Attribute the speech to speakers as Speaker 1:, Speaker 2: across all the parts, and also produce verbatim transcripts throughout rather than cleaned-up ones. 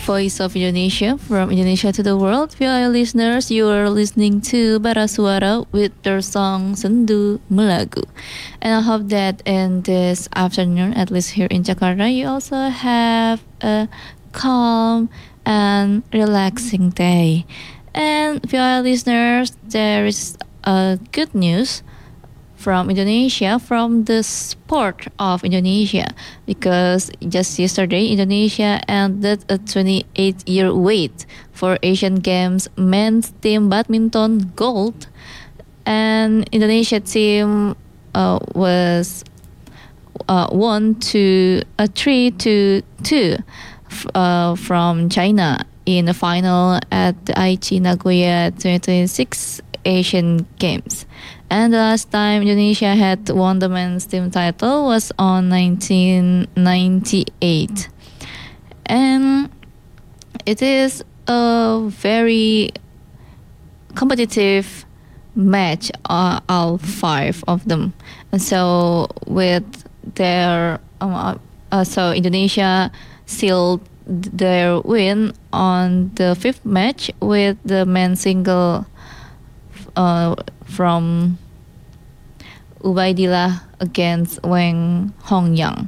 Speaker 1: Voice of Indonesia, from Indonesia to the world. V I listeners, you are listening to Bara Suara with their song Sendu Melagu. And I hope that in this afternoon, at least here in Jakarta, you also have a calm and relaxing day. And V I listeners, there is a good news from Indonesia, from the sport of Indonesia, because just yesterday Indonesia ended a twenty-eight year wait for Asian Games men's team badminton gold, and Indonesia team uh, was uh, won to a three to two uh, from China in the final at the Aichi Nagoya twenty twenty-six Asian Games. And the last time Indonesia had won the men's team title was on nineteen ninety-eight. And it is a very competitive match, uh, all five of them. And so with their, um, uh, so Indonesia sealed their win on the fifth match with the men's single uh, from Ubaidillah against Wang Hongyang.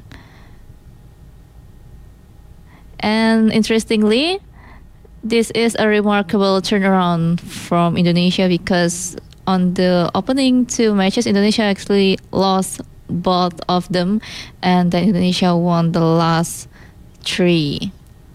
Speaker 1: And interestingly, this is a remarkable turnaround from Indonesia, because on the opening two matches, Indonesia actually lost both of them, and then Indonesia won the last three.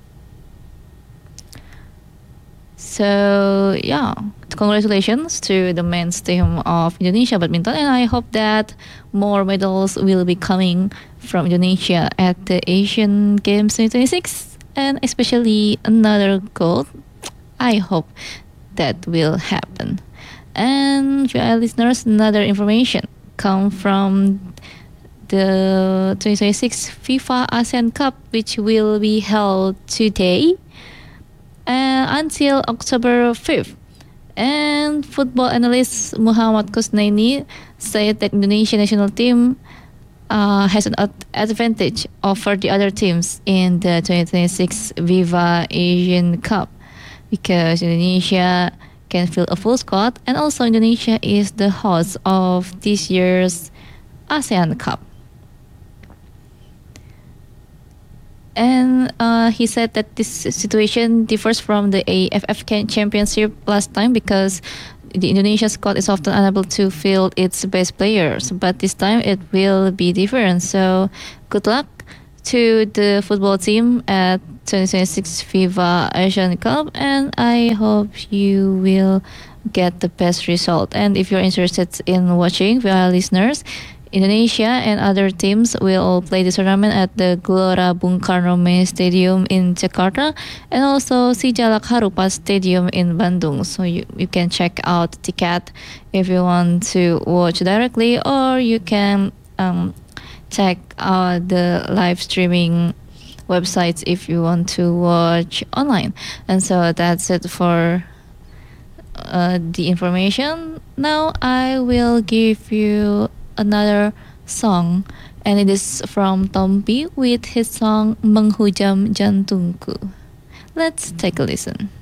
Speaker 1: So yeah, congratulations to the men's team of Indonesia badminton, and I hope that more medals will be coming from Indonesia at the Asian Games twenty twenty-six, and especially another gold. I hope that will happen. And for our listeners, another information come from the twenty twenty-six FIFA ASEAN Cup, which will be held today uh, until October fifth. And football analyst Muhammad Kusnaini said that Indonesian national team uh, has an ad- advantage over the other teams in the twenty twenty-six FIFA Asian Cup, because Indonesia can field a full squad, and also Indonesia is the host of this year's ASEAN Cup. And uh, he said that this situation differs from the A F F Championship last time, because the Indonesia squad is often unable to field its best players. But this time it will be different. So good luck to the football team at twenty twenty-six FIFA Asian Cup, and I hope you will get the best result. And if you're interested in watching, for our listeners, Indonesia and other teams will play this tournament at the Gelora Bung Karno Main Stadium in Jakarta, and also Sijalak Harupat Stadium in Bandung. So you, you can check out the ticket if you want to watch directly, or you can um, check out the live streaming websites if you want to watch online. And so that's it for uh, the information. Now I will give you another song, and it is from Tompi with his song Menghujam Jantungku. Let's take a listen.